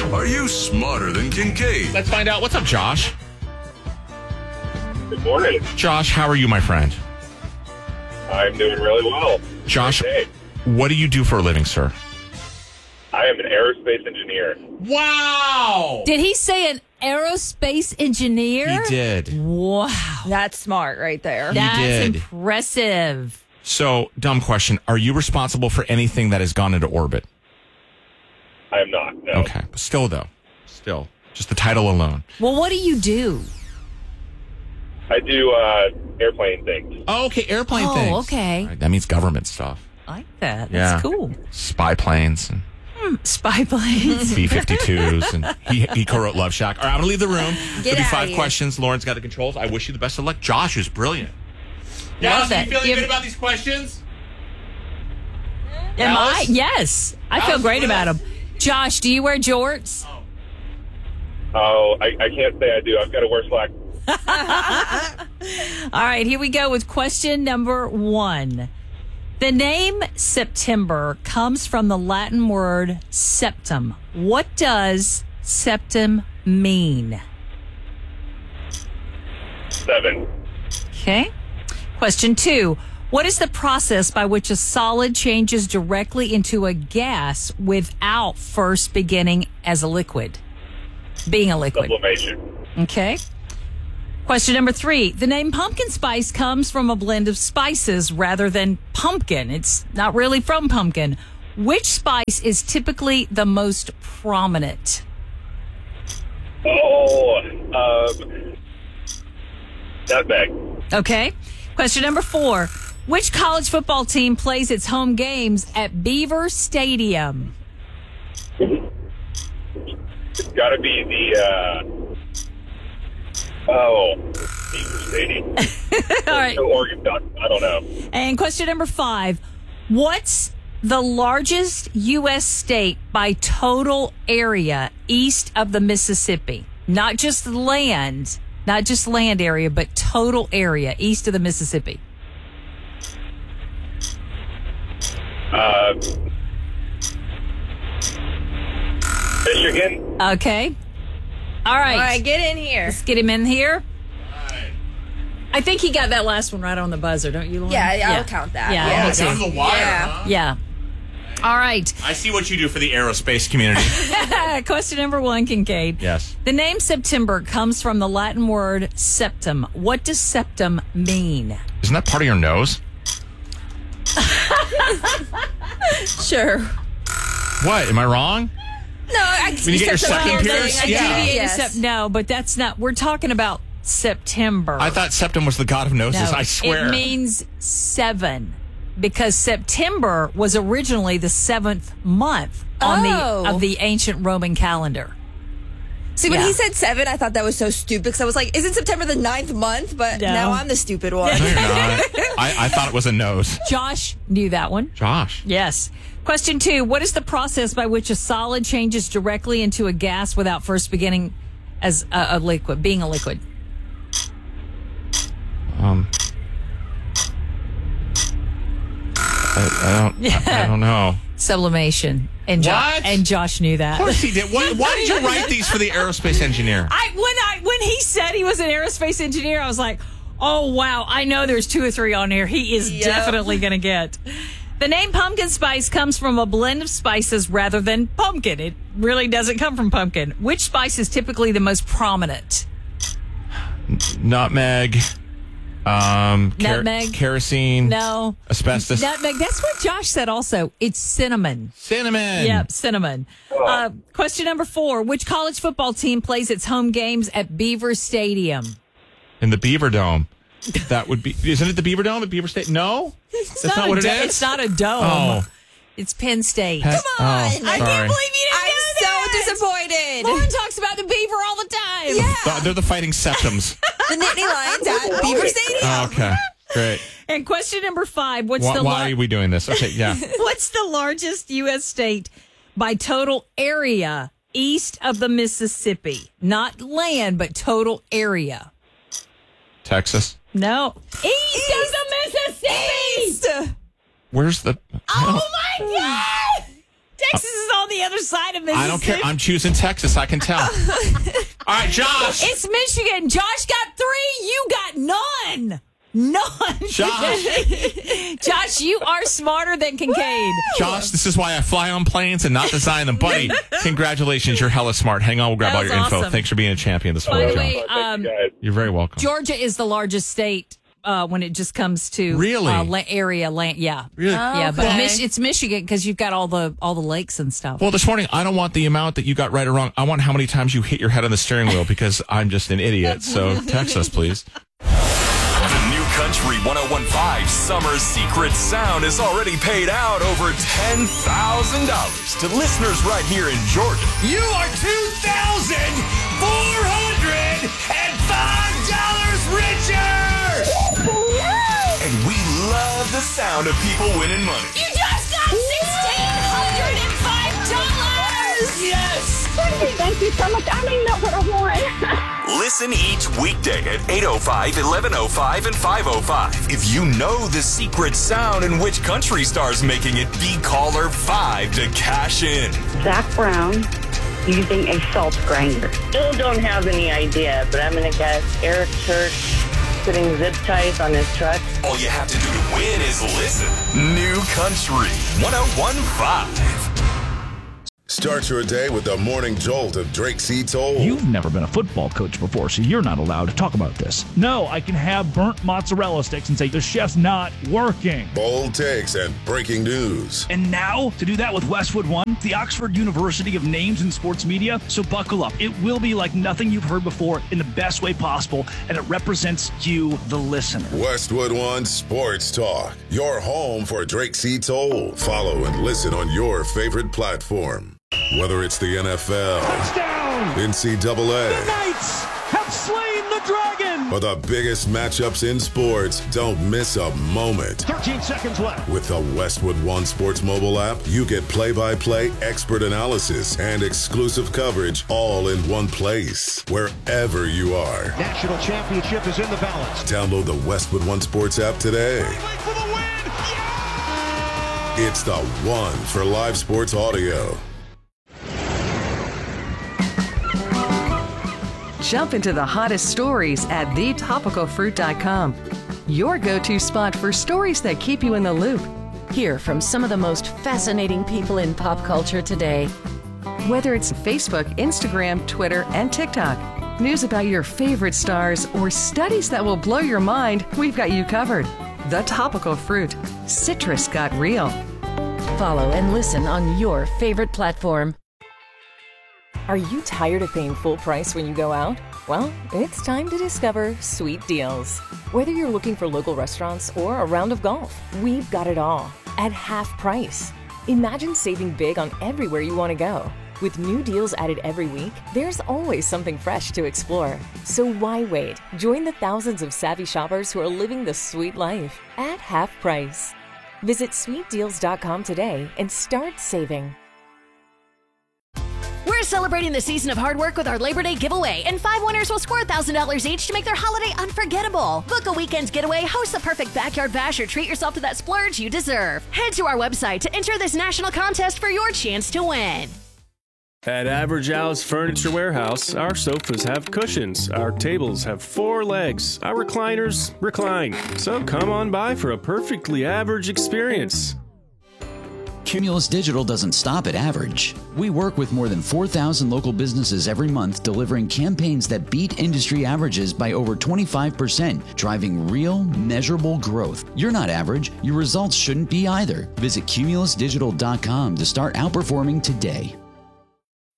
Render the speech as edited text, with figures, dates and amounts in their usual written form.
Are you smarter than Kincaid? Let's find out. What's up, Josh? Good morning. Josh, how are you, my friend? I'm doing really well. Josh, Great day. what do you do for a living, sir? I am an aerospace engineer. Wow! Did he say an aerospace engineer? He did. Wow. That's smart right there. That's did. impressive. So, dumb question. Are you responsible for anything that has gone into orbit? I am not. No. Okay. But still, though. Still. Just the title alone. Well, what do you do? I do airplane things. Oh, okay. Airplane Oh, things. okay. All right, that means government stuff. I like that. Yeah. That's cool. Spy planes and Spy planes. B-52s. And he co-wrote Love Shack. All right, I'm going to leave the room. There'll be outta 5 here. questions. Lauren's got the controls. I wish you the best of luck. Josh is brilliant. Love Are that. you feeling Give- good about these questions? Am I? Alice? Yes. I feel Alice, great what about else? them. Josh, do you wear jorts? Oh, I can't say I do. I've got to wear slack. All right, here we go with question number 1. The name September comes from the Latin word septum. What does septum mean? 7. Okay. Question 2. What is the process by which a solid changes directly into a gas without first beginning as a liquid? Being a liquid. Sublimation. Okay. Question number 3. The name pumpkin spice comes from a blend of spices rather than pumpkin. It's not really from pumpkin. Which spice is typically the most prominent? Oh, nutmeg. Okay. Question number 4. Which college football team plays its home games at Beaver Stadium? It's got to be the, Beaver Stadium. All right. No Oregon Ducks. I don't know. And question number 5. What's the largest U.S. state by total area east of the Mississippi? Not just land area, but total area east of the Mississippi. Michigan. Okay. All right. All right, get in here. Let's get him in here. I think he got that last one right on the buzzer, don't you, Lauren? Yeah, I'll count that. Yeah, Yeah. me too. Down to the wire, Yeah. huh? Yeah. All right. I see what you do for the aerospace community. Question number 1, Kincaid. Yes. The name September comes from the Latin word septum. What does septum mean? Isn't that part of your nose? Sure. What? Am I wrong? No, I When you get your second pierced? Yeah. Yes. No, but that's not. We're talking about September. I thought septum was the god of noses. No, I swear. It means 7 because September was originally the 7th month on of the ancient Roman calendar. See, when Yeah. he said 7, I thought that was so stupid because I was like, isn't September the 9th month? But No. now I'm the stupid one. No, you're not. I thought it was a nose. Josh knew that one. Josh. Yes. Question 2. What is the process by which a solid changes directly into a gas without first beginning as a liquid, being a liquid? I don't know. Sublimation. And What? And Josh knew that. Of course he did. Why did you write these for the aerospace engineer? When he said he was an aerospace engineer, I was like, oh wow, I know there's 2 or 3 on here. He is Yep. definitely going to get. The name pumpkin spice comes from a blend of spices rather than pumpkin. It really doesn't come from pumpkin. Which spice is typically the most prominent? Nutmeg. Nutmeg? Kerosene. No. Asbestos. Nutmeg. That's what Josh said also. It's cinnamon. Cinnamon. Yep, cinnamon. Question number 4. Which college football team plays its home games at Beaver Stadium? In the Beaver Dome. That would be. Isn't it the Beaver Dome at Beaver State? No? That's not what it is? It's not a dome. Oh. It's Penn State. Come on. I can't believe you didn't I'm know so that. disappointed. Lauren talks about the Beaver all the time. Yeah. They're the fighting septums. The Nittany Lions at Beaver Stadium. Oh, okay. Great. And question number 5. Why are we doing this? Okay, yeah. What's the largest U.S. state by total area east of the Mississippi? Not land, but total area. Texas. No. East of the Mississippi. East. Where's the... Oh, my God. Texas is on the other side of Mississippi. I don't care. I'm choosing Texas. I can tell. All right, Josh. It's Michigan. Josh got 3. You got none. None. Josh, you are smarter than Kincaid. Josh, this is why I fly on planes and not design them. Buddy, congratulations. You're hella smart. Hang on. We'll grab all your info. Awesome. Thanks for being a champion this By morning, the Josh. way, Thank you guys. You're very welcome. Georgia is the largest state when it just comes to Really? area land. Yeah, Really? yeah, but Okay. it's Michigan because you've got all the lakes and stuff. Well, this morning, I don't want the amount that you got right or wrong. I want how many times you hit your head on the steering wheel because I'm just an idiot. So text us, please. The New Country 101.5 Summer Secret Sound has already paid out over $10,000 to listeners right here in Georgia. You are $2,405 richer! And we love the sound of people winning money. You just got $1,605. Yes! Thank you so much. I don't even know what I want. Listen each weekday at 8:05, 11:05, and 5:05. If you know the secret sound and which country star's making it, be caller 5 to cash in. Zach Brown using a salt grinder. Still don't have any idea, but I'm going to guess Eric Church putting zip ties on his truck. All you have to do to win is listen. New Country 101.5. Start your day with the morning jolt of Drake C. Toll. You've never been a football coach before, so you're not allowed to talk about this. No, I can have burnt mozzarella sticks and say the chef's not working. Bold takes and breaking news. And now, to do that with Westwood One, the Oxford University of names in sports media, so buckle up. It will be like nothing you've heard before in the best way possible, and it represents you, the listener. Westwood One Sports Talk. Your home for Drake C. Toll. Follow and listen on your favorite platform. Whether it's the NFL, Touchdown! NCAA, Knights have slain the dragon! or the biggest matchups in sports, don't miss a moment. 13 seconds left. With the Westwood One Sports mobile app, you get play-by-play expert analysis and exclusive coverage all in one place, wherever you are. National championship is in the balance. Download the Westwood One Sports app today. For the win! Yeah! It's the one for live sports audio. Jump into the hottest stories at thetopicalfruit.com. Your go-to spot for stories that keep you in the loop. Hear from some of the most fascinating people in pop culture today. Whether it's Facebook, Instagram, Twitter, and TikTok, news about your favorite stars, or studies that will blow your mind, we've got you covered. The Topical Fruit. Citrus got real. Follow and listen on your favorite platform. Are you tired of paying full price when you go out? Well, it's time to discover Sweet Deals. Whether you're looking for local restaurants or a round of golf, we've got it all at half price. Imagine saving big on everywhere you want to go. With new deals added every week, there's always something fresh to explore. So why wait? Join the thousands of savvy shoppers who are living the sweet life at half price. Visit sweetdeals.com today and start saving. We're celebrating the season of hard work with our Labor Day giveaway, and 5 winners will score $1,000 each to make their holiday unforgettable. Book a weekend getaway, host the perfect backyard bash, or treat yourself to that splurge you deserve. Head to our website to enter this national contest for your chance to win. At Average Al's Furniture Warehouse, our sofas have cushions, our tables have 4 legs, our recliners recline. So come on by for a perfectly average experience. Cumulus Digital doesn't stop at average. We work with more than 4,000 local businesses every month, delivering campaigns that beat industry averages by over 25%, driving real, measurable growth. You're not average. Your results shouldn't be either. Visit cumulusdigital.com to start outperforming today.